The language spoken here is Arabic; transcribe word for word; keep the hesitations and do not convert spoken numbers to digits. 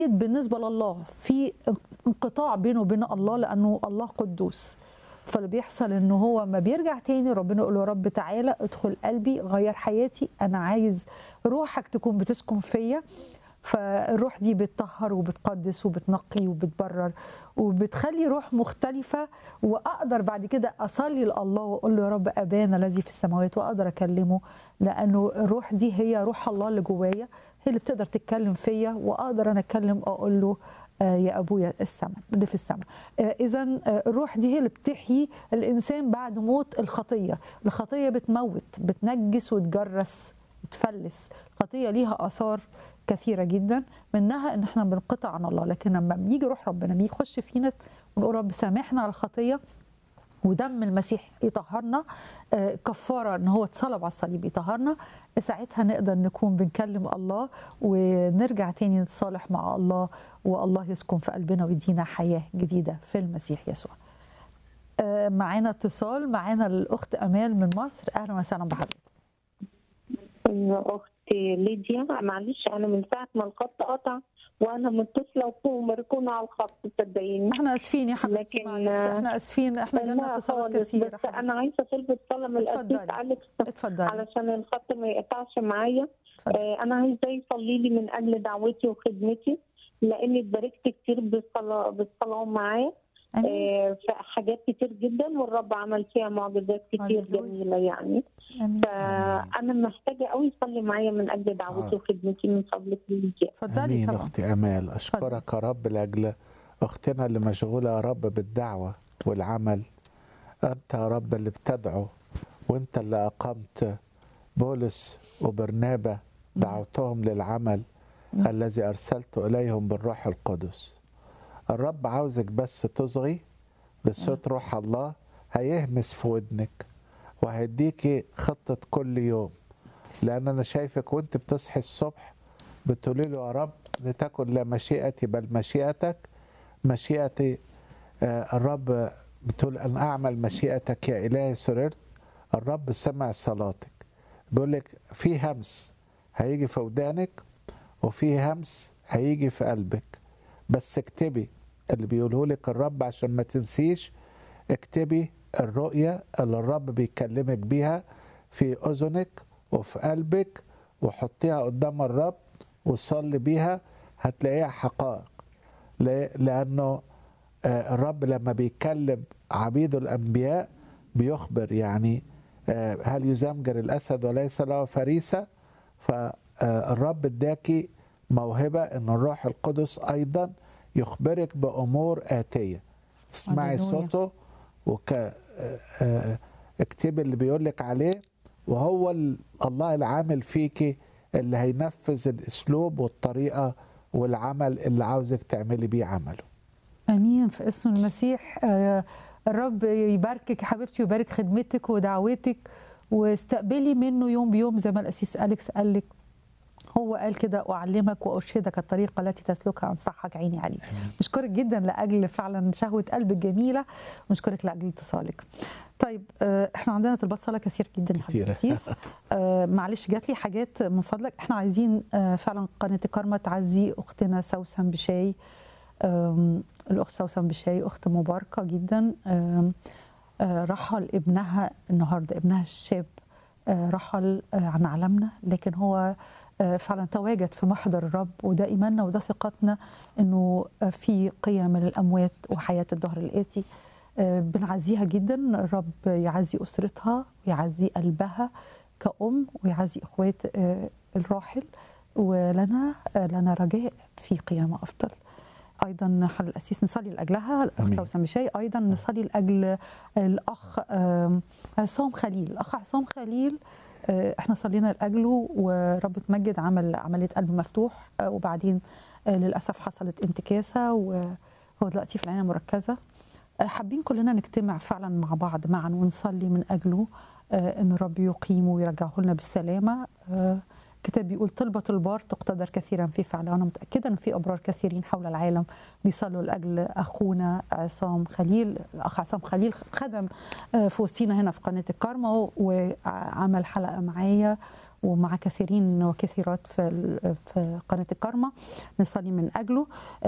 بالنسبة لله في انقطاع بينه وبين الله، لأنه الله قدوس. فاللي بيحصل انه هو ما بيرجع تاني ربنا يقول له يا رب تعالى ادخل قلبي غير حياتي، انا عايز روحك تكون بتسكن فيا. فالروح دي بتطهر وبتقدس وبتنقي وبتبرر وبتخلي روح مختلفة، واقدر بعد كده اصلي لله واقول له يا رب ابانا الذي في السماوات، واقدر اكلمه، لانه الروح دي هي روح الله اللي جوايا، هي اللي بتقدر تتكلم فيا، واقدر انا اتكلم اقول له يا ابويا السماء اللي في السماء. اذا الروح دي هي اللي بتحيي الانسان بعد موت الخطيه. الخطيه بتموت، بتنجس وتجرس وتفلس. الخطيه ليها اثار كثيره جدا، منها ان احنا بنقطع عن الله. لكن لما بيجي روح ربنا بيجي يخش فينا ونقول رب سامحنا على الخطيه، ودم المسيح يطهرنا، كفاره ان هو اتصلب على الصليب يطهرنا، ساعتها نقدر نكون بنكلم الله ونرجع تاني نتصالح مع الله، والله يسكن في قلبنا ويدينا حياه جديده في المسيح يسوع. معانا اتصال، معانا الاخت امال من مصر. اهلا وسهلا بحضرتك. اختي ليديا، معلش انا من ساعه ما الخط قطع وانا متصله ومركونه على الخط، صدقيني. احنا اسفين يا حبيبتي، معلش احنا اسفين، احنا جالنا اتصالات كثيره. بس انا عايزه طلب الصلاه من القديس أليكس علشان الخط ما يقطعش معايا. آه انا عايزاه يصلي لي من اجل دعوتي وخدمتي، لاني اتباركت كتير بالصلاه بالصلاه معاه آه في حاجات كتير جدا، والرب عمل فيها معجزات كتير جميله يعني. أمين. فانا محتاجه قوي يصلي معايا من اجل دعوتي آه. وخدمتي من فضلك ليكي. اتفضلي طبعا اختي امال. اشكرك يا رب لاجل اختنا اللي مشغوله يا رب بالدعوه والعمل. انت يا رب اللي بتدعو، وانت اللي اقمت بولس وبرنابا، دعوتهم للعمل م. الذي ارسلت اليهم بالروح القدس. الرب عاوزك بس تصغي لصوت روح الله، هيهمس في ودنك وهيديكي خطة كل يوم. لأن أنا شايفك وانت بتصحي الصبح بتقولي له يا رب لتكن لا مشيئتي بل مشيئتك. مشيئتي آه الرب بتقول أن أعمل مشيئتك يا إلهي سررت. الرب سمع صلاتك، بيقول لك في همس هيجي في ودانك وفي همس هيجي في قلبك، بس اكتبي اللي بيقوله لك الرب عشان ما تنسيش. اكتبي الرؤية اللي الرب بيكلمك بيها في أذنك وفي قلبك، وحطيها قدام الرب وصلي بيها، هتلاقيها حقائق. لأنه الرب لما بيكلم عبيده الأنبياء بيخبر يعني هل يزمجر الأسد وليس له فريسة. فالرب اداكي موهبة أن الروح القدس أيضا يخبرك بأمور آتية. اسمعي صوته وك اكتبي اللي بيقولك عليه، وهو الله العامل فيكي اللي هينفذ الاسلوب والطريقه والعمل اللي عاوزك تعملي بيه عمله. امين في اسم المسيح. الرب يباركك يا حبيبتي ويبارك خدمتك ودعوتك، واستقبلي منه يوم بيوم زي ما القسيس أليكس قال لك. هو قال كده أعلمك وأرشدك الطريقة التي تسلكها أنصحك عيني عليك. مشكورك جدا لأجل فعلا شهوة قلبك جميلة، ومشكورك لأجل اتصالك. طيب احنا عندنا طلبات صلاة كثير جدا يا حبيبي القسيس. معلش جات لي حاجات من فضلك. احنا عايزين فعلا قناة كارما تعزي أختنا سوسن بشاي. الأخت سوسن بشاي أخت مباركة جدا. رحل ابنها النهاردة، ابنها الشاب رحل عن عالمنا، لكن هو فعلا تواجد في محضر الرب، وده إيماننا وده ثقتنا أنه في قيام للأموات وحياة الدهر الآتي. بنعزيها جدا، الرب يعزي أسرتها ويعزي قلبها كأم ويعزي إخوات الراحل، ولنا لنا رجاء في قيامة أفضل. أيضا حل الأسيس نصلي لأجلها الأخت سوسن بشاي. أيضا نصلي لأجل الأخ عصام خليل. الأخ عصام خليل احنا صلينا لاجله، ورب تمجد عمل عمليه قلب مفتوح، وبعدين للاسف حصلت انتكاسه وهو دلوقتي في العنايه المركزه. حابين كلنا نجتمع فعلا مع بعض معا ونصلي من اجله ان الرب يقيمه ويرجعه لنا بالسلامه. الكتاب بيقول طلبة البار تقتدر كثيرا في فعلها، وانا متاكده ان في ابرار كثيرين حول العالم بيصلوا لاجل اخونا عصام خليل. الاخ عصام خليل خدم في وسطينا هنا في قناه الكارما وعمل حلقه معايا، ومع كثيرين وكثيرات في في قناة الكارما، نصلي من أجله.